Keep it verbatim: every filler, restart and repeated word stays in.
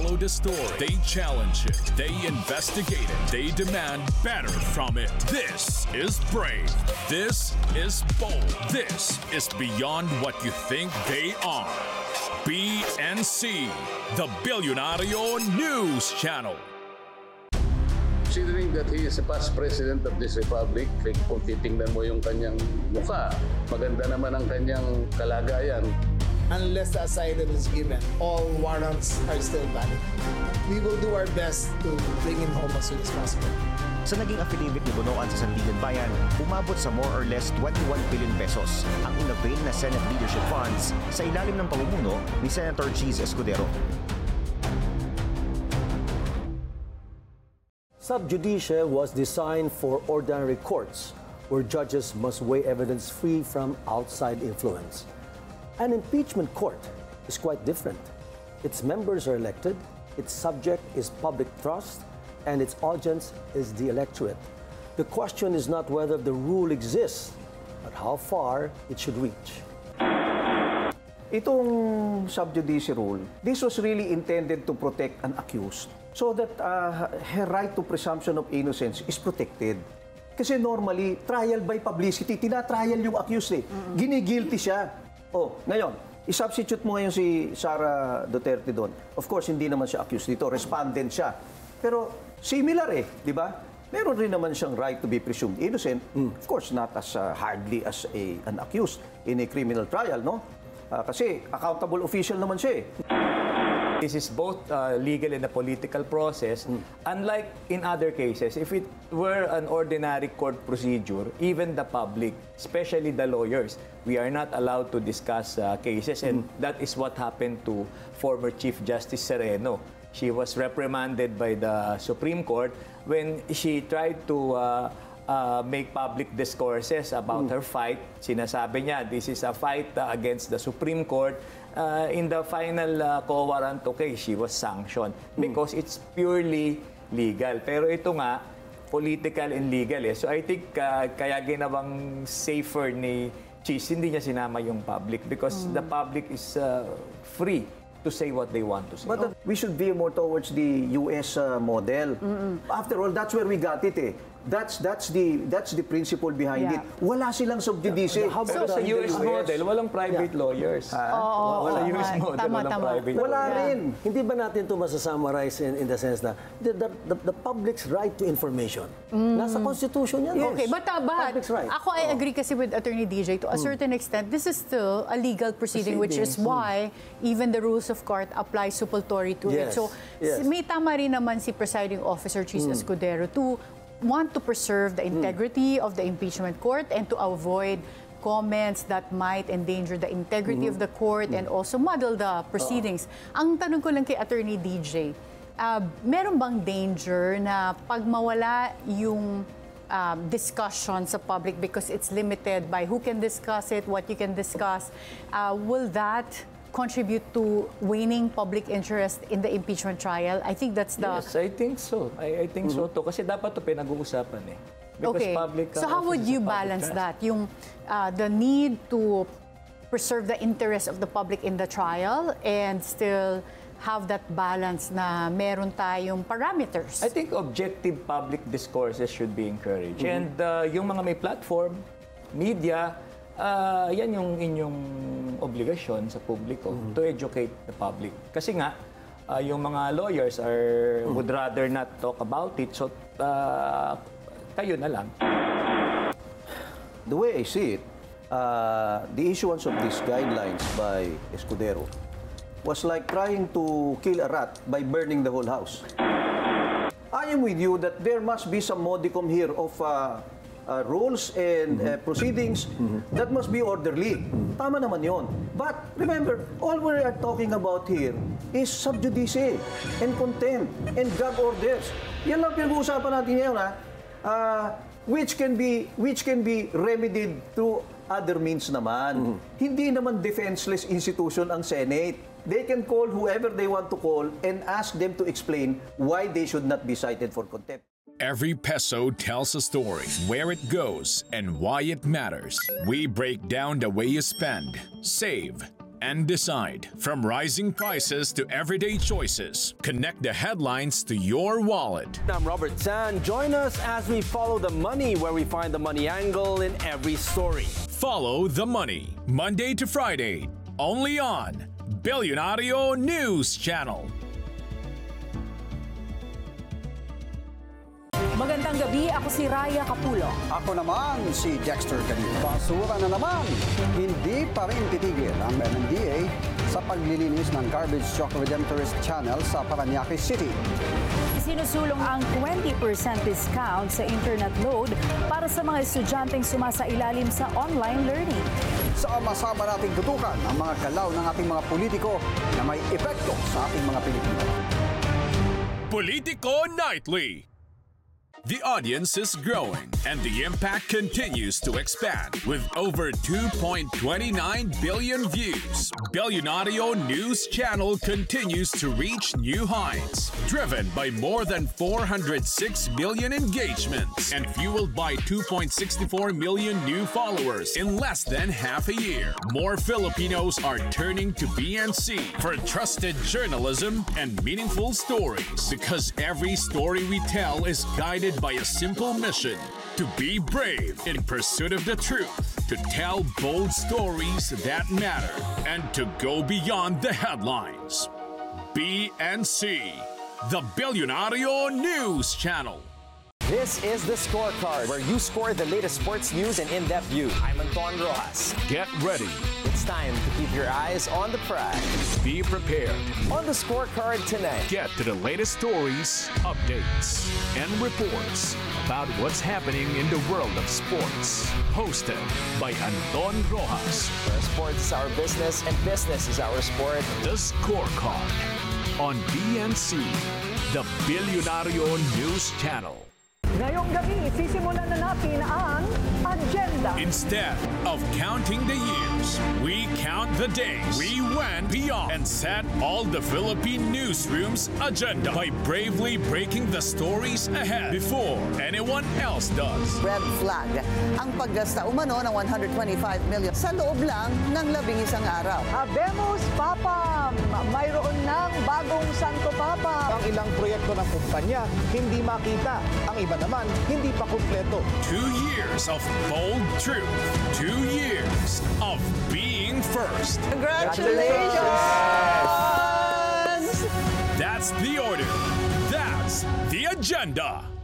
follow the story. They challenge it. They investigate it. They demand better from it. This is brave. This is bold. This is beyond what you think they are. B N C, the Bilyonaryo News Channel. Considering that he is a past president of this republic, kung titingnan mo yung kanyang mukha, maganda naman ang kanyang kalagayan. Unless the asylum is given, all warrants are still valid. We will do our best to bring him home as soon as possible. Sa naging affidavit ni Bonoan sa Sandigan Bayan, umabot sa more or less twenty-one billion pesos ang inavail na Senate leadership funds sa ilalim ng pamumuno ni Senator Cheese Escudero. Sub judice was designed for ordinary courts, where judges must weigh evidence free from outside influence. An impeachment court is quite different. Its members are elected, its subject is public trust, and its audience is the electorate. The question is not whether the rule exists, but how far it should reach. Itong sub judice rule, this was really intended to protect an accused so that uh, her right to presumption of innocence is protected. Kasi normally, trial by publicity, tinatrial yung accused eh. Ginigilty siya. Oh, ngayon, i-substitute mo ngayon si Sara Duterte doon. Of course, hindi naman siya accused dito, respondent siya. Pero similar eh, di ba? Meron rin naman siyang right to be presumed innocent. Mm. Of course, not as uh, hardly as a, an accused in a criminal trial, no? Uh, kasi accountable official naman siya eh. This is both uh, legal and a political process. Mm. Unlike in other cases, if it were an ordinary court procedure, even the public, especially the lawyers, we are not allowed to discuss uh, cases. And mm. that is what happened to former Chief Justice Sereno. She was reprimanded by the Supreme Court when she tried to uh, uh, make public discourses about mm. her fight. Sinasabi niya, this is a fight uh, against the Supreme Court. Uh, in the final uh, quo warranto case, she was sanctioned because mm. it's purely legal. Pero ito nga, political and legal eh. So I think uh, kaya ginawang safer ni Cheese, hindi niya sinama yung public because mm. the public is uh, free to say what they want to say. But uh, we should veer more towards the U S uh, model. Mm-mm. After all, that's where we got it eh. That's that's the that's the principle behind Yeah. it. Wala silang sub judice. Pero sa U S model, walang private Yeah. lawyers. Ah, Oo, Wala oo, U S oo. model, Tama, walang tama. private Wala lawyer. rin. Hindi ba natin ito masasummarize in, in the sense na the, the, the, the public's right to information? Nasa Constitution yan. Okay, but, uh, but Public's right. ako I Oh. agree kasi with Attorney D J to a certain extent, this is still a legal proceeding, which is Proceedings. why even the rules of court apply suppletory to it. Yes, So yes. may tama rin naman si Presiding Officer Cheese Escudero to want to preserve the integrity of the impeachment court and to avoid comments that might endanger the integrity of the court and also muddle the proceedings. Ang tanong ko lang kay Attorney D J, uh, meron bang danger na pag mawala yung um, discussion sa public because it's limited by who can discuss it, what you can discuss, uh, will that contribute to waning public interest in the impeachment trial? I think that's the... Yes, I think so. I, I think so too. Kasi dapat ito pinag-uusapan eh. Because Okay. public, uh, So how would office is you a public balance trust. that? Yung uh, the need to preserve the interest of the public in the trial and still have that balance na meron tayong parameters. I think objective public discourses should be encouraged. And uh, yung mga may platform, media, uh, yan yung inyong obligasyon sa publiko to educate the public. Kasi nga, uh, yung mga lawyers are would rather not talk about it. So, uh, kayo na lang. The way I see it, uh, the issuance of these guidelines by Escudero was like trying to kill a rat by burning the whole house. I am with you that there must be some modicum here of uh, uh, rules and uh, proceedings that must be orderly. Tama naman yon. But remember, all we are talking about here is sub judice and contempt and gag orders. Yan lang pinag-uusapan natin ngayon, ha? Uh, which can be which can be remedied through other means naman. Hindi naman defenseless institution ang Senate. They can call whoever they want to call and ask them to explain why they should not be cited for contempt. Every peso tells a story, where it goes, and why it matters. We break down the way you spend, save, and decide. From rising prices to everyday choices, connect the headlines to your wallet. I'm Robert San. Join us as we follow the money, where we find the money angle in every story. Follow the money, Monday to Friday, only on Billionario News Channel. Magandang gabi, ako si Raya Capulo. Ako naman si Dexter Canino. Basura na naman. Hindi pa rin titigil ang M M D A sa paglilinis ng Garbage Truck Redemptorist Channel sa Parañaque City. Isinusulong ang twenty percent discount sa internet load para sa mga estudyanteng sumasailalim sa online learning. Sama-sama nating tutukan ang mga galaw ng ating mga politiko na may epekto sa ating mga Pilipino. Politico Nightly. The audience is growing and the impact continues to expand with over two point two nine billion views. Billionario News Channel continues to reach new heights, driven by more than four hundred six million engagements and fueled by two point six four million new followers in less than half a year. More Filipinos are turning to B N C for trusted journalism and meaningful stories, because every story we tell is guided by a simple mission: to be brave in pursuit of the truth, to tell bold stories that matter, and to go beyond the headlines. B N C, the Billionario News Channel. This is The Scorecard, where you score the latest sports news and in-depth view. I'm Anton Rojas. Get ready. It's time to keep your eyes on the prize. Be prepared. On The Scorecard tonight, Get to the latest stories, updates, and reports about what's happening in the world of sports. Hosted by Anton Rojas. where sports is our business and business is our sport. The Scorecard on B N C, the Billionario News Channel. Ngayong gabi, sisimulan na natin ang agenda. Instead of counting the years, we count the days. We went beyond and set all the Philippine newsroom's agenda by bravely breaking the stories ahead before anyone else does. Red flag ang paggasta umano ng one hundred twenty-five million sa loob lang ng labing isang araw. Habemos Papam! Mayroon ng bagong Santo Papa. Ang ilang proyekto ng kumpanya hindi makita. Ang iba naman hindi pa kumpleto. Two years of bold truth. Two years of being first. Congratulations! That's the order. That's the agenda.